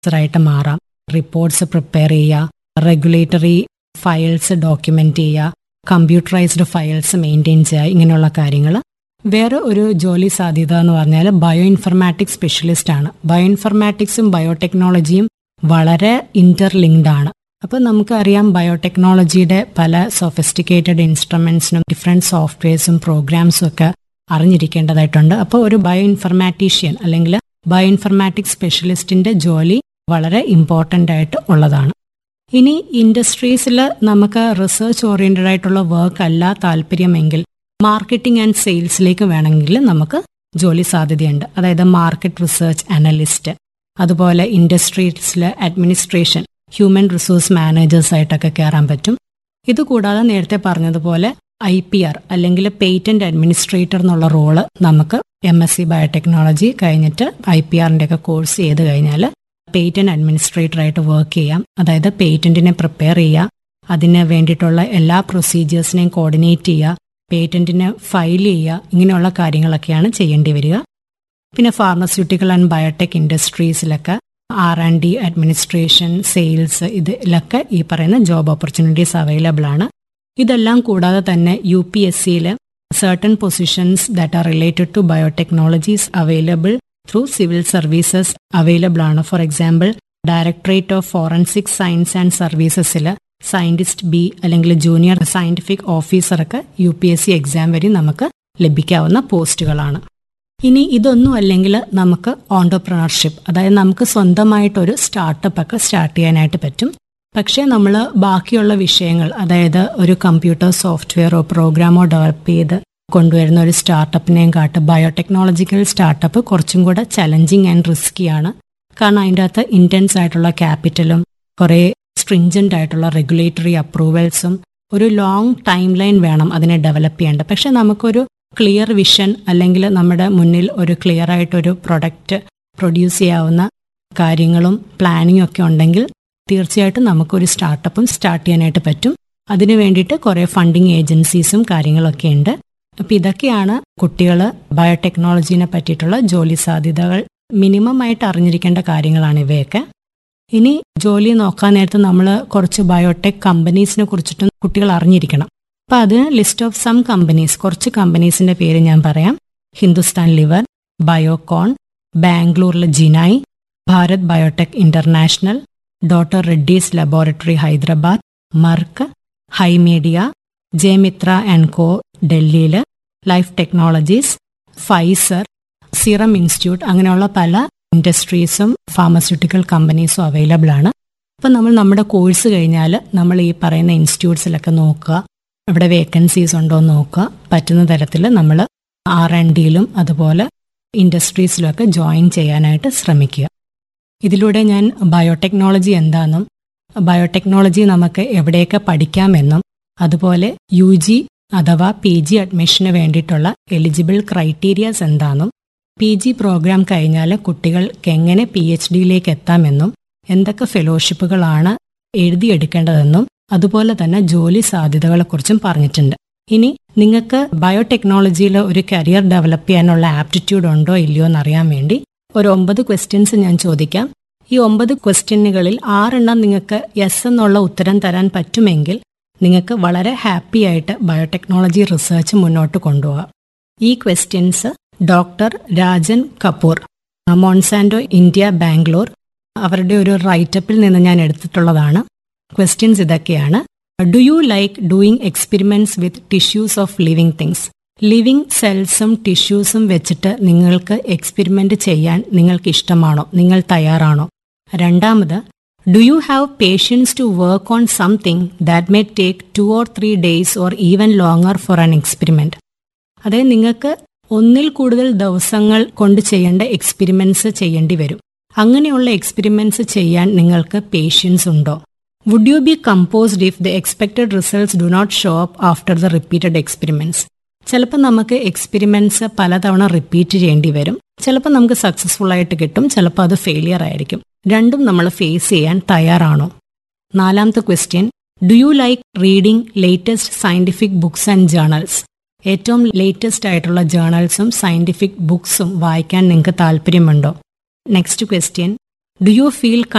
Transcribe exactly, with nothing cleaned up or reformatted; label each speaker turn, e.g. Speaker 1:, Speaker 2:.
Speaker 1: ആയിട്ട് മാറാം. Reports prepare ചെയ്യുക, റെഗുലേറ്ററി ഫയൽസ് ഡോക്യുമെന്റ് ചെയ്യുക, കമ്പ്യൂട്ടറൈസ്ഡ് ഫയൽസ് മെയിൻറ്റെയിൻ ചെയ്യുക, ഇങ്ങനെയുള്ള കാര്യങ്ങൾ. വേറെ ഒരു ജോലി സാധ്യത എന്ന് പറഞ്ഞാൽ ബയോ ഇൻഫർമാറ്റിക്സ് സ്പെഷ്യലിസ്റ്റ് ആണ്. ബയോ ഇൻഫർമാറ്റിക്സും ബയോടെക്നോളജിയും വളരെ ഇന്റർലിങ്ക്ഡ് ആണ്. അപ്പോൾ നമുക്കറിയാം ബയോടെക്നോളജിയുടെ പല സൊഫിസ്റ്റിക്കേറ്റഡ് ഇൻസ്ട്രുമെന്റ്സിനും ഡിഫറെന്റ് സോഫ്റ്റ്വെയർസും പ്രോഗ്രാംസും ഒക്കെ അറിഞ്ഞിരിക്കേണ്ടതായിട്ടുണ്ട്. അപ്പോൾ ഒരു ബയോ ഇൻഫർമാറ്റീഷ്യൻ അല്ലെങ്കിൽ ബയോ ഇൻഫർമാറ്റിക്സ് സ്പെഷ്യലിസ്റ്റിന്റെ ജോലി വളരെ ഇമ്പോർട്ടൻ്റ് ആയിട്ട് ഉള്ളതാണ്. ഇനി ഇൻഡസ്ട്രീസിൽ നമുക്ക് റിസർച്ച് ഓറിയന്റഡ് ആയിട്ടുള്ള വർക്ക് അല്ല താല്പര്യമെങ്കിൽ മാർക്കറ്റിംഗ് ആൻഡ് സെയിൽസിലേക്ക് വേണമെങ്കിൽ നമുക്ക് ജോലി സാധ്യതയുണ്ട്. അതായത് മാർക്കറ്റ് റിസർച്ച് അനലിസ്റ്റ്, അതുപോലെ ഇൻഡസ്ട്രീസിലെ അഡ്മിനിസ്ട്രേഷൻ, ഹ്യൂമൻ റിസോഴ്സ് മാനേജേഴ്സ് ആയിട്ടൊക്കെ കയറാൻ പറ്റും. ഇതുകൂടാതെ നേരത്തെ പറഞ്ഞതുപോലെ ഐ പി ആർ അല്ലെങ്കിൽ പേറ്റന്റ് അഡ്മിനിസ്ട്രേറ്റർ എന്നുള്ള റോള് നമുക്ക് എം എസ് സി ബയോടെക്നോളജി കഴിഞ്ഞിട്ട് ഐ പി ആറിന്റെ ഒക്കെ കോഴ്സ് ചെയ്ത് കഴിഞ്ഞാൽ പേറ്റന്റ് അഡ്മിനിസ്ട്രേറ്റർ ആയിട്ട് വർക്ക് ചെയ്യാം. അതായത് പേറ്റന്റിനെ പ്രിപ്പയർ ചെയ്യുക, അതിന് വേണ്ടിയിട്ടുള്ള എല്ലാ പ്രൊസീജിയേഴ്സിനെയും കോർഡിനേറ്റ് ചെയ്യുക, പേറ്റന്റിനെ ഫയൽ ചെയ്യുക, ഇങ്ങനെയുള്ള കാര്യങ്ങളൊക്കെയാണ് ചെയ്യേണ്ടി വരിക. പിന്നെ pharmaceutical and biotech ഇൻഡസ്ട്രീസിലൊക്കെ R and D, administration, sales, ഇതിലൊക്കെ ഈ പറയുന്ന ജോബ് ഓപ്പർച്യൂണിറ്റീസ് അവൈലബിൾ ആണ്. ഇതെല്ലാം കൂടാതെ തന്നെ യു പി എസ് സിയിൽ certain positions that are related to biotechnologies available through civil services available ആണ്. For example directorate of forensic science and സർവീസസിൽ scientist B അല്ലെങ്കിൽ junior scientific ഓഫീസറൊക്കെ U P S C exam വഴി നമുക്ക് ലഭിക്കാവുന്ന പോസ്റ്റുകളാണ്. ഇനി ഇതൊന്നും അല്ലെങ്കിൽ നമുക്ക് ഓൺടർപ്രണർഷിപ്പ്, അതായത് നമുക്ക് സ്വന്തമായിട്ടൊരു സ്റ്റാർട്ടപ്പ് ഒക്കെ സ്റ്റാർട്ട് ചെയ്യാനായിട്ട് പറ്റും. പക്ഷേ നമ്മൾ ബാക്കിയുള്ള വിഷയങ്ങൾ, അതായത് ഒരു കമ്പ്യൂട്ടർ സോഫ്റ്റ്വെയറോ പ്രോഗ്രാമോ ഡെവലപ്പ് ചെയ്ത് കൊണ്ടുവരുന്ന ഒരു സ്റ്റാർട്ടപ്പിനെയും കാട്ട് ബയോടെക്നോളജിക്കൽ സ്റ്റാർട്ടപ്പ് കുറച്ചും കൂടെ ചലഞ്ചിങ് ആൻഡ് റിസ്കിയാണ്. കാരണം അതിൻ്റെ അകത്ത് ഇൻറ്റൻസ് ആയിട്ടുള്ള ക്യാപിറ്റലും കുറേ സ്ട്രിഞ്ചൻ്റ് ആയിട്ടുള്ള റെഗുലേറ്ററി അപ്രൂവൽസും ഒരു ലോങ് ടൈം ലൈൻ വേണം അതിനെ ഡെവലപ്പ് ചെയ്യേണ്ടത്. പക്ഷെ നമുക്കൊരു ക്ലിയർ വിഷൻ അല്ലെങ്കിൽ നമ്മുടെ മുന്നിൽ ഒരു ക്ലിയർ ആയിട്ടൊരു പ്രൊഡക്റ്റ് പ്രൊഡ്യൂസ് ചെയ്യാവുന്ന കാര്യങ്ങളും പ്ലാനിങ്ങും ഒക്കെ ഉണ്ടെങ്കിൽ തീർച്ചയായിട്ടും നമുക്കൊരു സ്റ്റാർട്ടപ്പും സ്റ്റാർട്ട് ചെയ്യാനായിട്ട് പറ്റും. അതിനു വേണ്ടിയിട്ട് കുറേ ഫണ്ടിങ് ഏജൻസീസും കാര്യങ്ങളൊക്കെ ഉണ്ട്. അപ്പം ഇതൊക്കെയാണ് കുട്ടികൾ ബയോടെക്നോളജീനെ പറ്റിയിട്ടുള്ള ജോലി സാധ്യതകൾ. മിനിമം ആയിട്ട് അറിഞ്ഞിരിക്കേണ്ട കാര്യങ്ങളാണ് ഇവയൊക്കെ. ഇനി ജോലി നോക്കാൻ നേരത്ത് നമ്മൾ കുറച്ച് ബയോടെക് കമ്പനീസിനെ കുറിച്ചിട്ടും കുട്ടികൾ അറിഞ്ഞിരിക്കണം. അപ്പം അതിന് ലിസ്റ്റ് ഓഫ് സം കമ്പനീസ്, കുറച്ച് കമ്പനീസിന്റെ പേര് ഞാൻ പറയാം. ഹിന്ദുസ്ഥാൻ ലിവർ, ബയോകോൺ, ബാംഗ്ലൂരിലെ ജിനായി, Bharat biotech international, doctor Reddy's laboratory Hyderabad, mark, ഹൈമീഡിയ, ജെമിത്ര and കോ ഡൽഹിയിൽ, life technologies, Pfizer, serum institute, അങ്ങനെയുള്ള പല ഇൻഡസ്ട്രീസും ഫാർമസ്യൂട്ടിക്കൽ കമ്പനീസും അവൈലബിൾ ആണ്. അപ്പം നമ്മൾ നമ്മുടെ കോഴ്സ് കഴിഞ്ഞാൽ നമ്മൾ ഈ പറയുന്ന ഇൻസ്റ്റിറ്റ്യൂട്ട്സിലൊക്കെ നോക്കുക, ഇവിടെ വേക്കൻസീസ് ഉണ്ടോ എന്ന് നോക്കുക. പറ്റുന്ന തരത്തിൽ നമ്മൾ ആർ ആൻഡ് ഡിയിലും അതുപോലെ ഇൻഡസ്ട്രീസിലൊക്കെ ജോയിൻ ചെയ്യാനായിട്ട് ശ്രമിക്കുക. ഇതിലൂടെ ഞാൻ ബയോടെക്നോളജി എന്താണെന്നും ബയോടെക്നോളജി നമുക്ക് എവിടെയൊക്കെ പഠിക്കാമെന്നും അതുപോലെ യു ജി അഥവാ പി ജി അഡ്മിഷന് വേണ്ടിയിട്ടുള്ള എലിജിബിൾ ക്രൈറ്റീരിയാസ് എന്താണെന്നും പി ജി പ്രോഗ്രാം കഴിഞ്ഞാൽ കുട്ടികൾക്ക് എങ്ങനെ പി എച്ച് ഡിയിലേക്ക് എത്താമെന്നും എന്തൊക്കെ ഫെലോഷിപ്പുകളാണ് എഴുതിയെടുക്കേണ്ടതെന്നും അതുപോലെ തന്നെ ജോലി സാധ്യതകളെക്കുറിച്ചും പറഞ്ഞിട്ടുണ്ട്. ഇനി നിങ്ങൾക്ക് ബയോടെക്നോളജിയിൽ ഒരു കരിയർ ഡെവലപ്പ് ചെയ്യാനുള്ള ആപ്റ്റിറ്റ്യൂഡ് ഉണ്ടോ ഇല്ലയോ എന്നറിയാൻ വേണ്ടി ഒരു ഒമ്പത് ക്വസ്റ്റ്യൻസ് ഞാൻ ചോദിക്കാം. ഈ ഒമ്പത് ക്വസ്റ്റ്യനുകളിൽ ആറെണ്ണം നിങ്ങൾക്ക് യെസ് എന്നുള്ള ഉത്തരം തരാൻ പറ്റുമെങ്കിൽ നിങ്ങൾക്ക് വളരെ ഹാപ്പി ആയിട്ട് ബയോടെക്നോളജി റിസർച്ച് മുന്നോട്ട് കൊണ്ടുപോകാം. ഈ questions doctor Rajan Kapoor, മോൺസാൻഡോ India Bangalore, അവരുടെ ഒരു റൈറ്റപ്പിൽ നിന്ന് ഞാൻ എടുത്തിട്ടുള്ളതാണ്. ക്വസ്റ്റ്യൻസ് ഇതൊക്കെയാണ്. Do you like doing experiments with tissues of living things? Living സെൽസും ടിഷ്യൂസും വെച്ചിട്ട് നിങ്ങൾക്ക് എക്സ്പെരിമെന്റ് ചെയ്യാൻ നിങ്ങൾക്ക് ഇഷ്ടമാണോ? നിങ്ങൾ തയ്യാറാണോ? രണ്ടാമത്, do you have patients to work on something that may take two or three days or even longer for an experiment? അതായത് നിങ്ങൾക്ക് ഒന്നിൽ കൂടുതൽ ദിവസങ്ങൾ കൊണ്ട് ചെയ്യേണ്ട എക്സ്പെരിമെന്റ്സ് ചെയ്യേണ്ടി വരും. അങ്ങനെയുള്ള എക്സ്പെരിമെന്റ്സ് ചെയ്യാൻ നിങ്ങൾക്ക് പേഷ്യൻസ് ഉണ്ടോ? Would you B composed if the expected results do not show up after the repeated experiments? ചിലപ്പോൾ നമുക്ക് എക്സ്പെരിമെന്റ്സ് പലതവണ റിപ്പീറ്റ് ചെയ്യേണ്ടി വരും. ചിലപ്പോൾ നമുക്ക് സക്സസ്ഫുൾ ആയിട്ട് കിട്ടും, ചിലപ്പോൾ അത് ഫെയിലിയർ ആയിരിക്കും. രണ്ടും നമ്മൾ ഫേസ് ചെയ്യാൻ തയ്യാറാണോ? നാലാമത്തെ question, do you like reading latest scientific books and journals? ഏറ്റവും ലേറ്റസ്റ്റ് ആയിട്ടുള്ള ജേർണൽസും സയന്റിഫിക് ബുക്സും വായിക്കാൻ നിങ്ങൾക്ക് താല്പര്യമുണ്ടോ? Next question, do you feel